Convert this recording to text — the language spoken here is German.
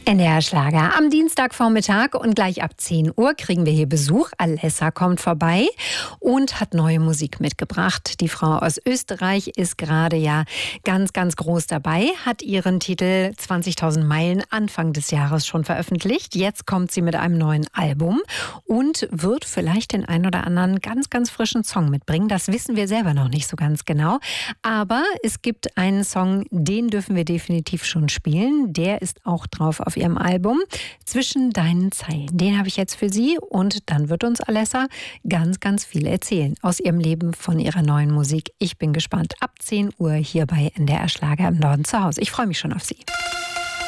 NDR Schlager am Dienstagvormittag und gleich ab 10 Uhr kriegen wir hier Besuch. Alessa kommt vorbei und hat neue Musik mitgebracht. Die Frau aus Österreich ist gerade ja ganz, ganz groß dabei, hat ihren Titel 20.000 Meilen Anfang des Jahres schon veröffentlicht. Jetzt kommt sie mit einem neuen Album und wird vielleicht den einen oder anderen ganz, ganz frischen Song mitbringen. Das wissen wir selber noch nicht so ganz genau. Aber es gibt einen Song, den dürfen wir definitiv schon spielen. Der ist auch drauf auf ihrem Album Zwischen deinen Zeilen. Den habe ich jetzt für Sie und dann wird uns Alessa ganz, ganz viel erzählen aus ihrem Leben, von ihrer neuen Musik. Ich bin gespannt. Ab 10 Uhr hier bei NDR Schlager im Norden zu Hause. Ich freue mich schon auf Sie.